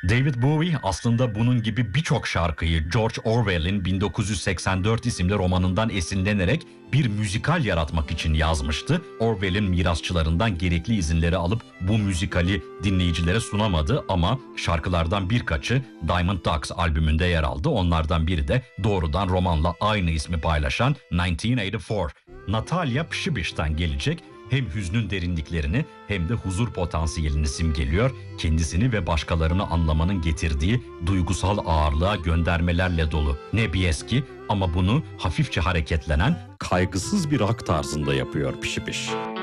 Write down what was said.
David Bowie aslında bunun gibi birçok şarkıyı George Orwell'in 1984 isimli romanından esinlenerek bir müzikal yaratmak için yazmıştı. Orwell'in mirasçılarından gerekli izinleri alıp bu müzikali dinleyicilere sunamadı ama şarkılardan birkaçı Diamond Dogs albümünde yer aldı. Onlardan biri de doğrudan romanla aynı ismi paylaşan 1984. Natalia Pshibish'ten gelecek, hem hüznün derinliklerini hem de huzur potansiyelini simgeliyor, kendisini ve başkalarını anlamanın getirdiği duygusal ağırlığa göndermelerle dolu. Ne Bieski ama bunu hafifçe hareketlenen, Kaygısız bir rock tarzında yapıyor Pişi Piş.